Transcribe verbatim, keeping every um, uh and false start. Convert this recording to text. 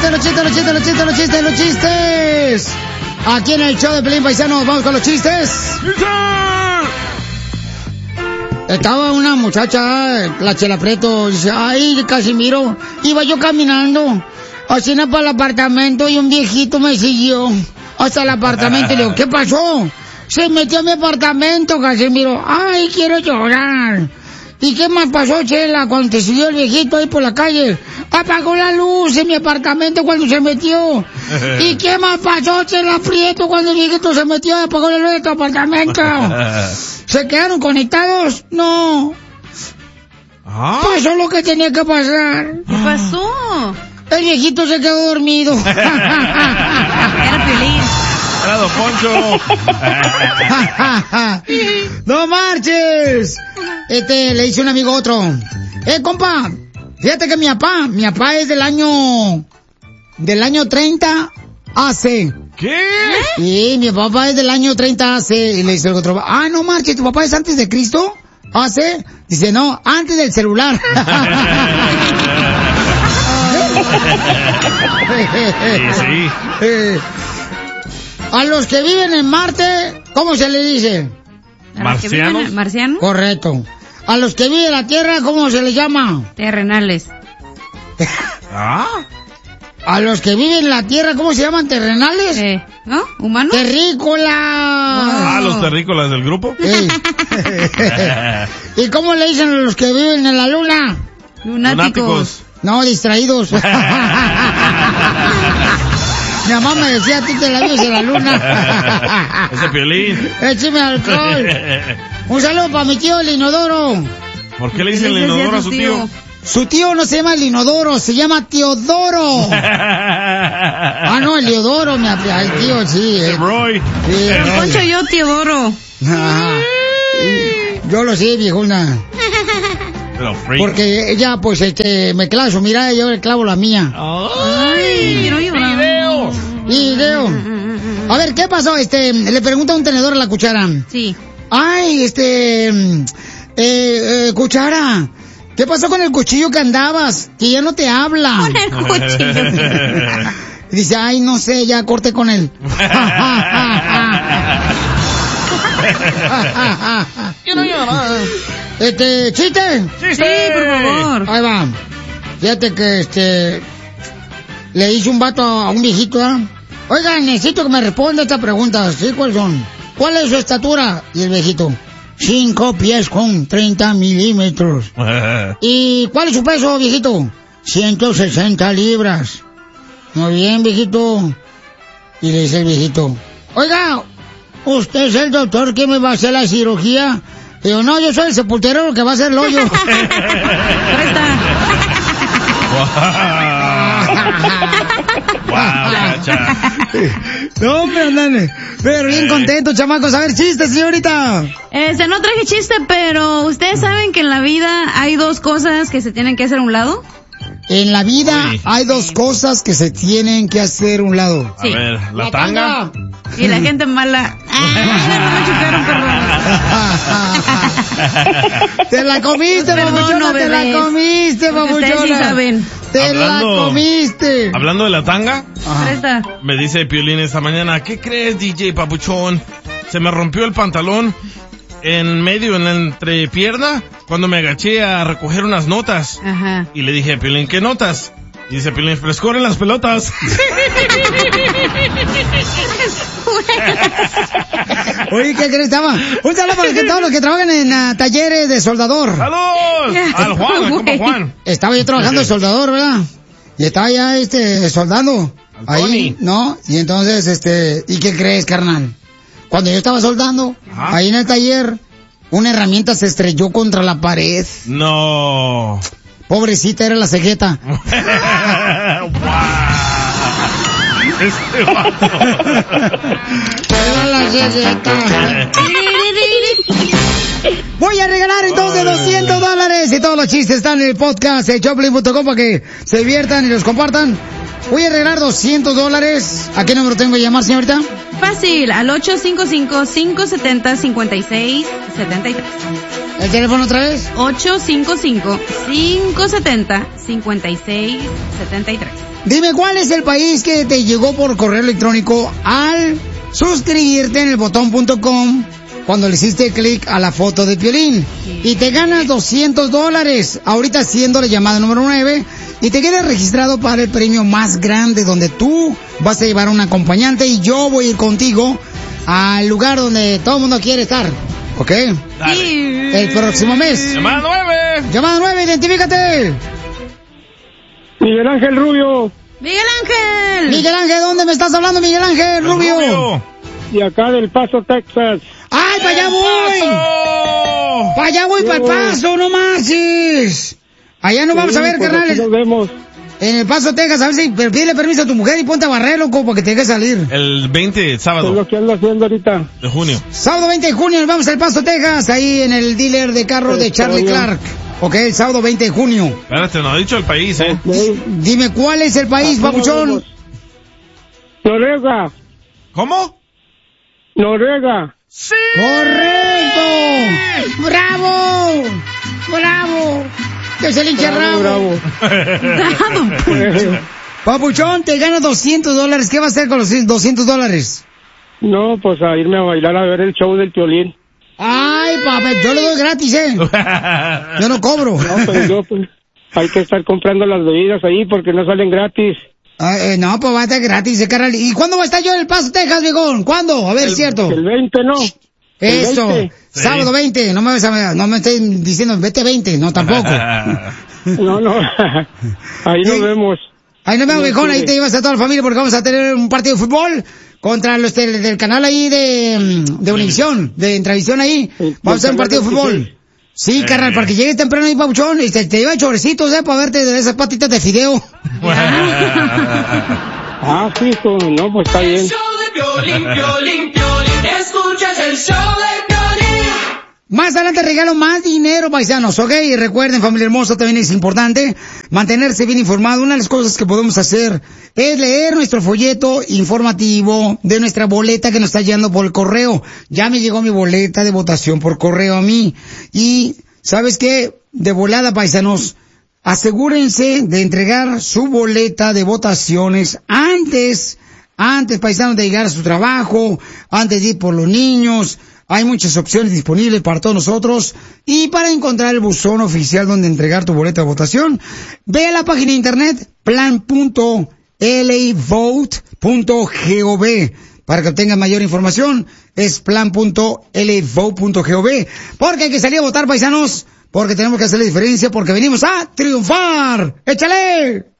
chistes, los chistes, los chistes, los chistes, los chistes, los chistes. Aquí en el show de Pelín Paisanos, vamos con los chistes. Estaba una muchacha, la Chela Prieto, dice, ay, Casimiro, iba yo caminando, así para el apartamento y un viejito me siguió hasta el apartamento y le digo, ¿qué pasó? Se metió a mi apartamento, Casimiro, ay, quiero llorar. ¿Y qué más pasó, Chela, cuando te siguió el viejito ahí por la calle? Apagó la luz en mi apartamento cuando se metió. ¿Y qué más pasó, Chela Prieto, cuando el viejito se metió y apagó la luz de tu apartamento? ¿Se quedaron conectados? No. ¿Ah? Pasó lo que tenía que pasar. ¿Qué pasó? El viejito se quedó dormido. Era Piolín. Era Don Poncho. ¡No marches! Este, le dice un amigo a otro. Eh, compa, fíjate que mi papá, mi papá es del año, del año treinta A C. ¿Qué? Sí, mi papá es del año treinta A C. Y le dice el otro, ah, no marches, ¿tu papá es antes de Cristo? ¿A C? Dice, no, antes del celular. Sí, sí. Eh, a los que viven en Marte, ¿cómo se le dice? ¿Marcianos? ¿Marcianos? Correcto. A los que viven en la Tierra, ¿cómo se les llama? Terrenales. ¿Ah? A los que viven en la Tierra, ¿cómo se llaman? ¿Terrenales? Eh, ¿no? ¿Humanos? ¡Terrícolas! Ah, los terrícolas del grupo. Sí. ¿Y cómo le dicen a los que viven en la Luna? Lunáticos. Lunáticos. No, distraídos. Mi mamá me decía, tú te la vives en la Luna. Ese Piolín. Écheme alcohol. Un saludo para mi tío, el inodoro. ¿Por qué le dicen el inodoro a su tío? Su tío no se llama el inodoro, se llama Teodoro. Ah, no, el Leodoro, mi el tío, sí. El Roy. Sí, el Poncho, yo, Teodoro. Ajá. Yo lo sé, viejuna. Porque ella, pues, este, me clava su mirada y yo le clavo la mía. Ay, quiero llorar. Video. Video. A ver, ¿qué pasó? Este, le pregunta un tenedor a la cuchara. Sí. Ay, este, eh, eh, cuchara, ¿qué pasó con el cuchillo que andabas? Que ya no te habla. Con el cuchillo. Y dice, ay, no sé, ya corté con él. Quiero llorar. Este, ¿chiste? Sí, sí, por favor. Ahí va. Fíjate que, este, le hizo un vato a un viejito, ¿eh? Oiga, necesito que me responda esta pregunta. ¿Sí? ¿Cuáles son? ¿Cuál es su estatura? Y el viejito, cinco pies con treinta milímetros. ¿Y cuál es su peso, viejito? ciento sesenta libras. Muy bien, viejito. Y le dice el viejito, oiga, ¿usted es el doctor que me va a hacer la cirugía? Digo, no, yo soy el sepulturero que va a hacer el hoyo. Presta. No, hombre, andan, pero bien contento, chamacos. A ver, chiste, señorita. Este, no traje chiste, pero ¿ustedes saben que en la vida hay dos cosas que se tienen que hacer a un lado? En la vida Uy. hay dos cosas que se tienen que hacer a un lado. A ver, la tanga. Y la gente mala. Ah, no me chuparon, perdón. Te la comiste, papuchona, te la comiste, papuchona. Ustedes sí saben. Te Hablando- la comiste. Hablando de la tanga, Presta. me dice Piolín esta mañana, ¿qué crees, D J Papuchón? Se me rompió el pantalón en medio, en la entrepierna, cuando me agaché a recoger unas notas. Ajá. Y le dije a Piolín, ¿qué notas? Y dice Piolín, frescor en las pelotas. Oye, ¿qué crees? Estaba. Un saludo para que todos los que trabajan en uh, talleres de soldador. ¡Saludos! Al Juan, al compa Juan. Estaba yo trabajando de soldador, ¿verdad? Y estaba ya, este, soldando. Al Ahí, Tony. ¿no? Y entonces, este, ¿y qué crees, carnal? Cuando yo estaba soldando, Ajá. ahí en el taller, una herramienta se estrelló contra la pared. No. Pobrecita, era la cejeta. Este vato. Era la cejeta. Voy a regalar entonces doscientos dólares y todos los chistes están en el podcast de Choplin punto com para que se diviertan y los compartan. Voy a regalar doscientos dólares. ¿A qué número tengo que llamar, señorita? Fácil, al ocho cinco cinco, cinco siete cero, cinco seis siete tres. ¿El teléfono otra vez? ocho cinco cinco, cinco siete cero, cinco seis siete tres. Dime, ¿cuál es el país que te llegó por correo electrónico al suscribirte en el botón punto com cuando le hiciste clic a la foto de Piolín? Sí. Y te ganas doscientos dólares, ahorita siendo la llamada número nueve, y te quedas registrado para el premio más grande, donde tú vas a llevar a un acompañante y yo voy a ir contigo al lugar donde todo el mundo quiere estar. ¿Ok? Sí. El próximo mes. Llamada nueve. Llamada nueve, identifícate. Miguel Ángel Rubio. Miguel Ángel. Miguel Ángel, ¿dónde me estás hablando, Miguel Ángel Rubio? Rubio. Y acá del Paso, Texas. ¡Ay, para allá voy! ¡Para allá voy, para el Paso, no marches! Allá nos vamos Sí, a ver, pues carnales. Nos vemos. En el Paso, Texas, a ver si pero pídele permiso a tu mujer y ponte a barrer, loco, para que te deje salir. El veinte, Es sábado lo que ando haciendo ahorita. de junio. Sábado veinte de junio nos vamos al Paso, Texas, ahí en el dealer de carros de Charlie Clark. Ok, el sábado veinte de junio. Espérate, no ha dicho el país, ¿eh? Sí. Dime, ¿cuál es el país, Aquí papuchón? nos vemos. Noruega. ¿Cómo? Noruega. ¡Sí! ¡Correcto! ¡Bravo! ¡Bravo! ¡Que se le hincha el rabo! Bravo. Papuchón, te gana doscientos dólares. ¿Qué va a hacer con los doscientos dólares? No, pues a irme a bailar a ver el show del Piolín. Ay, papá, yo lo doy gratis, ¿eh? Yo no cobro. No, pero yo, pues, hay que estar comprando las bebidas ahí porque no salen gratis. Ah, eh, no, pues va a estar gratis, eh, carnal. ¿Y cuándo va a estar yo en El Paso, Texas, viejón? ¿Cuándo? A ver, el, cierto. El veinte, ¿no? Eso. veinte. Sábado veinte. No me, vas a- no me estén diciendo vete veinte. No, tampoco. No, no. Ahí nos Sí. vemos. Ahí nos vemos, No, viejón. Ahí sí. te llevas a toda la familia porque vamos a tener un partido de fútbol contra los del, del canal ahí de, de Univisión, de Intravisión ahí. Sí, Vamos a hacer un del partido de canal fútbol. veintiséis. Sí, carnal, para que llegues temprano ahí, papuchón, y te, te lleva chorecitos, eh, para verte de esas patitas de fideo. Ah, sí, pues, no, pues está bien. Escuchas el show de Piolín. Más adelante regalo más dinero, paisanos, ¿ok? Y recuerden, familia hermosa, también es importante mantenerse bien informado. Una de las cosas que podemos hacer es leer nuestro folleto informativo de nuestra boleta que nos está llegando por el correo. Ya me llegó mi boleta de votación por correo a mí. Y, ¿sabes qué? De volada, paisanos, asegúrense de entregar su boleta de votaciones antes, antes, paisanos, de llegar a su trabajo, antes de ir por los niños. Hay muchas opciones disponibles para todos nosotros. Y para encontrar el buzón oficial donde entregar tu boleta de votación, ve a la página de internet plan punto l a vote punto gov. Para que obtengas mayor información, es plan punto l a vote punto gov. Porque hay que salir a votar, paisanos, porque tenemos que hacer la diferencia, porque venimos a triunfar. ¡Échale!